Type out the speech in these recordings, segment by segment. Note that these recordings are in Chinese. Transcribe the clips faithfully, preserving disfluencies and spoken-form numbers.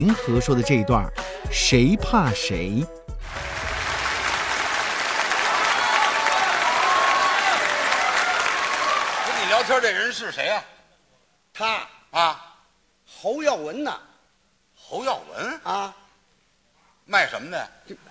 银河说的这一段，谁怕谁？ 跟你聊天这人是谁啊？ 他啊， 侯耀文呐。 侯耀文啊， 卖什么的？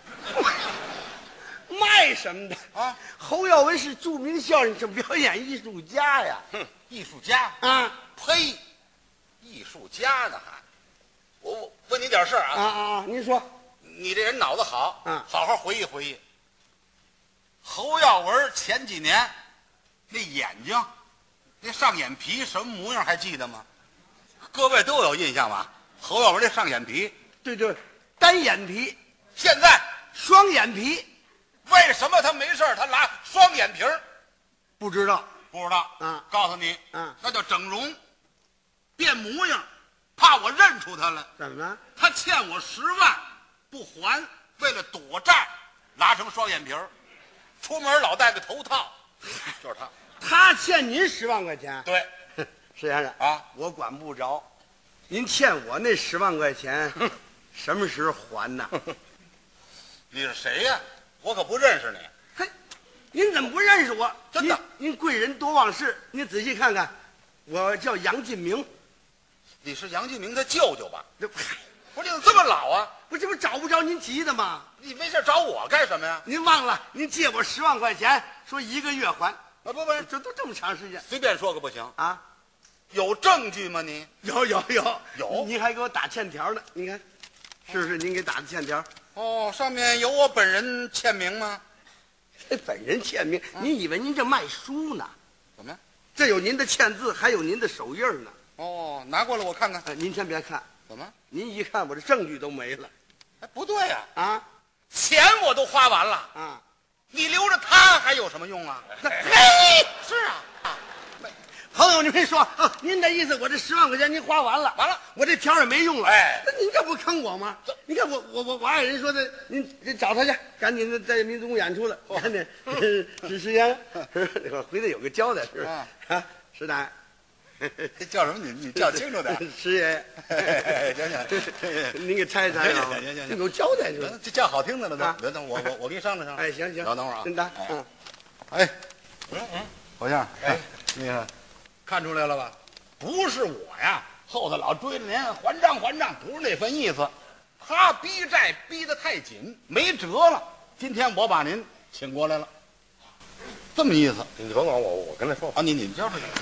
卖什么的啊？ 侯耀文是著名相声表演艺术家呀。 哼，艺术家啊， 呸，艺术家呢还？我我问你点事儿啊啊啊啊！您说， 你这人脑子好， 嗯好好回忆回忆。侯耀文前几年那眼睛，那上眼皮什么模样还记得吗？各位都有印象吧？侯耀文这上眼皮， 对对，单眼皮， 现在双眼皮， 为什么他没事儿他拉双眼皮儿？ 不知道。 不知道。 嗯告诉你， 嗯那叫整容，变模样，怕我认出他来。 怎么了？ 他欠我十万不还，为了躲债，拉成双眼皮儿，出门老戴个头套，就是他。 他欠您十万块钱。 对， 石先生啊， 我管不着。您欠我那十万块钱，什么时候还呢？ 你是谁呀、我可不认识你。 嘿，您怎么不认识我？ 真的您，您贵人多忘事。您仔细看看，我叫杨进明。 你是杨进明他舅舅吧？ 这不是，你怎么这么老啊？ 不这不找不着您急的吗？ 你没事找我干什么呀？ 您忘了，您借我十万块钱，说一个月还。 啊，不不， 这都这么长时间随便说个不行啊？ 有证据吗你？ 有有有有您还给我打欠条呢，您看，是不是您给打的欠条？ 哦，上面有我本人签名吗？ 这本人签名，您以为您这卖书呢？ 怎么？ 这有您的签字，还有您的手印呢。 哦，拿过来我看看。 哎，您先别看， 怎么？ 您一看我这证据都没了哎，不对呀、 啊钱我都花完了， 啊！ 你留着它还有什么用啊？ 嘿， 是啊， 朋友，您说，啊您的意思，我这十万块钱您花完了， 完了， 我这条也没用了。 哎那您这不坑我吗？你看我我我我爱人说的，您您找他去，赶紧的在民族宫演出了，赶紧指时间，我回来有个交代，是吧？啊，石胆， 叫什么？你你叫清楚点。 石爷， 行行， 您给拆一拆啊！ 行行行行有交代是吧？ 这叫好听的了啊都。等我我我给你商量商量。 哎，行行， 等等会儿啊。 真的， 哎嗯， 哎，嗯嗯，侯相，哎，你看，看出来了吧？不是我呀，后头老追着您还账还账，不是那份意思。他逼债逼得太紧，没辙了。今天我把您请过来了，这么意思你甭管我，我跟他说话。 啊？你你叫什么？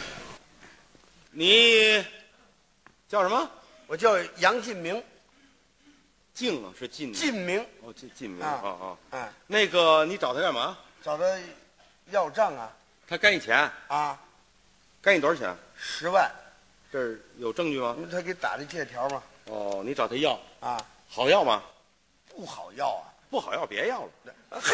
你叫什么？ 我叫杨进明， 进啊，是进。 进明， 哦，进进明啊啊啊！ 哎， 那个，你找他干嘛？ 找他要账啊他该你钱， 啊， 该你多少钱？ 十万， 这儿有证据吗？ 因为他给打的借条嘛， 哦，你找他要， 啊， 好要吗？ 不好要啊。 不好要，别要了。 嘿，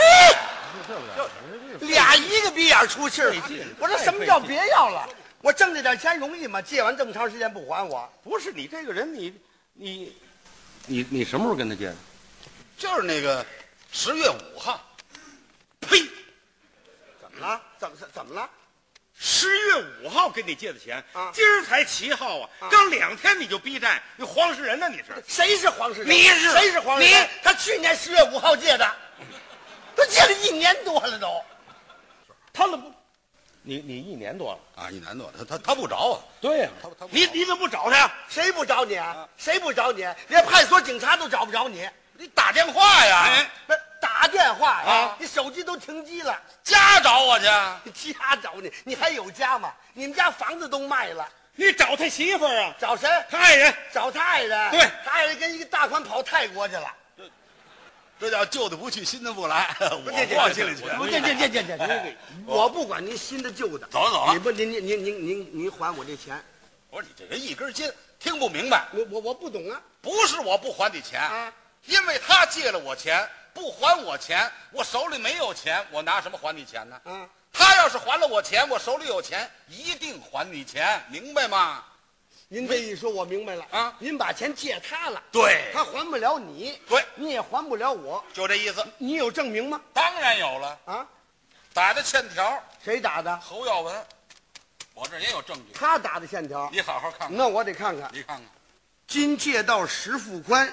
俩一个鼻眼出气儿。我说什么叫别要了？我挣这点钱容易吗？借完这么长时间不还我， 不是你这个人，你你你你什么时候跟他借的？ 就是那个十月五号。呸！ 怎么了？怎么怎么了？ 十月五号跟你借的钱， 啊今儿才七号啊，刚两天你就逼债，你黄世仁呢？你是？ 谁是黄世仁？ 你是谁是黄世仁？ 你他去年十月五号借的，都借了一年多了都。 他怎么不？你你一年多了？ 啊，一男多，他他他不找我， 对呀、 他他不找你你怎么不找他呀？ 谁不找你啊？谁不找你？连派出所警察都找不着你。 你打电话呀？ 哎， 不是打电话呀啊？ 你手机都停机了。 家找我去。 家找你，你还有家吗？你们家房子都卖了， 你找他媳妇儿啊？ 找谁？ 他爱人。 找他爱人。 对他爱人跟一个大款跑泰国去了。 这叫旧的不去，新的不来。我这不往心里去。 不这这这这这这，我不管您新的旧的， 走了走了你不您您您您您您还我这钱， 我说你这人一根筋，听不明白。 我我我不懂啊不是我不还你钱， 啊！ 因为他借了我钱，不还我钱，我手里没有钱，我拿什么还你钱呢？ 啊， 他要是还了我钱，我手里有钱，一定还你钱，明白吗？ 您这一说，我明白了啊您把钱借他了， 对他还不了你， 对， 你也还不了我， 就这意思。 你有证明吗？ 当然有了， 啊， 打的欠条， 谁打的？ 侯耀文，我这儿也有证据， 他打的欠条， 你好好看看， 那我得看看。 你看看， 今借道十腹宽，